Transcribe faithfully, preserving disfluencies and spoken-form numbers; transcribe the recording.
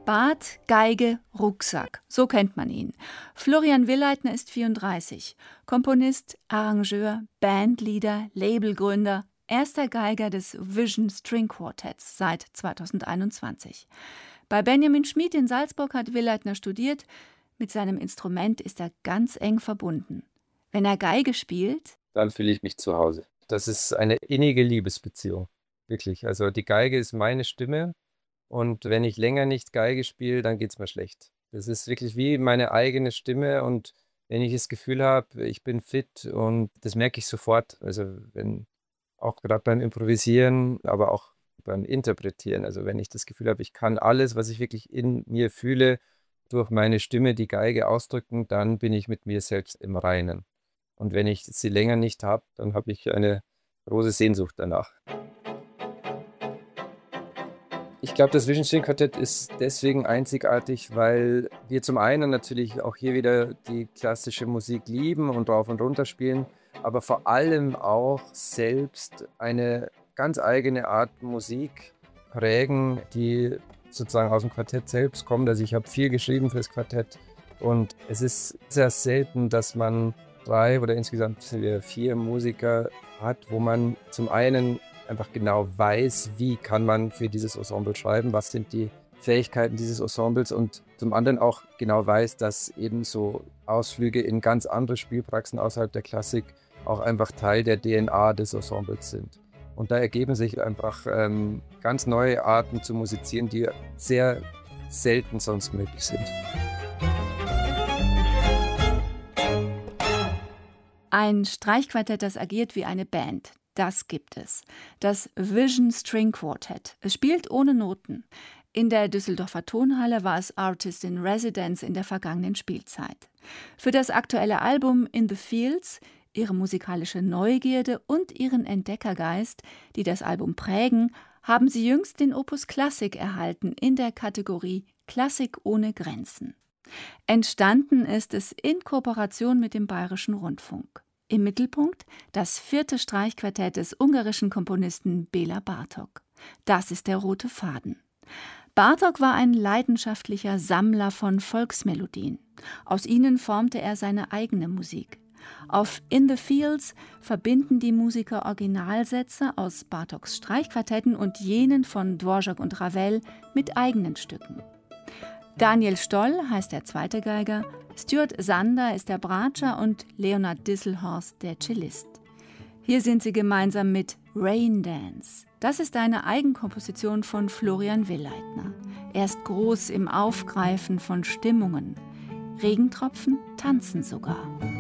Bart, Geige, Rucksack, so kennt man ihn. Florian Willeitner ist vierunddreißig, Komponist, Arrangeur, Bandleader, Labelgründer, erster Geiger des Vision String Quartetts seit zweitausendeinundzwanzig. Bei Benjamin Schmid in Salzburg hat Willeitner studiert. Mit seinem Instrument ist er ganz eng verbunden. Wenn er Geige spielt, dann fühle ich mich zu Hause. Das ist eine innige Liebesbeziehung, wirklich. Also die Geige ist meine Stimme und wenn ich länger nicht Geige spiele, dann geht es mir schlecht. Das ist wirklich wie meine eigene Stimme und wenn ich das Gefühl habe, ich bin fit und das merke ich sofort. Also wenn auch gerade beim Improvisieren, aber auch beim Interpretieren. Also wenn ich das Gefühl habe, ich kann alles, was ich wirklich in mir fühle, durch meine Stimme, die Geige ausdrücken, dann bin ich mit mir selbst im Reinen. Und wenn ich sie länger nicht habe, dann habe ich eine große Sehnsucht danach. Ich glaube, das Vision String Quartett ist deswegen einzigartig, weil wir zum einen natürlich auch hier wieder die klassische Musik lieben und rauf und runter spielen, aber vor allem auch selbst eine ganz eigene Art Musik prägen, die sozusagen aus dem Quartett selbst kommt. Also ich habe viel geschrieben für das Quartett und es ist sehr selten, dass man drei oder insgesamt vier Musiker hat, wo man zum einen einfach genau weiß, wie kann man für dieses Ensemble schreiben, was sind die Fähigkeiten dieses Ensembles und zum anderen auch genau weiß, dass eben so Ausflüge in ganz andere Spielpraxen außerhalb der Klassik auch einfach Teil der D N A des Ensembles sind. Und da ergeben sich einfach ähm, ganz neue Arten zu musizieren, die sehr selten sonst möglich sind. Ein Streichquartett, das agiert wie eine Band. Das gibt es. Das Vision String Quartett. Es spielt ohne Noten. In der Düsseldorfer Tonhalle war es Artist in Residence in der vergangenen Spielzeit. Für das aktuelle Album In the Fields, ihre musikalische Neugierde und ihren Entdeckergeist, die das Album prägen, haben sie jüngst den Opus Klassik erhalten in der Kategorie Klassik ohne Grenzen. Entstanden ist es in Kooperation mit dem Bayerischen Rundfunk. Im Mittelpunkt das vierte Streichquartett des ungarischen Komponisten Béla Bartók. Das ist der rote Faden. Bartók war ein leidenschaftlicher Sammler von Volksmelodien. Aus ihnen formte er seine eigene Musik. Auf In the Fields verbinden die Musiker Originalsätze aus Bartóks Streichquartetten und jenen von Dvorak und Ravel mit eigenen Stücken. Daniel Stoll heißt der zweite Geiger, Stuart Sander ist der Bratscher und Leonard Disselhorst der Cellist. Hier sind sie gemeinsam mit Rain Dance. Das ist eine Eigenkomposition von Florian Willeitner. Er ist groß im Aufgreifen von Stimmungen. Regentropfen tanzen sogar.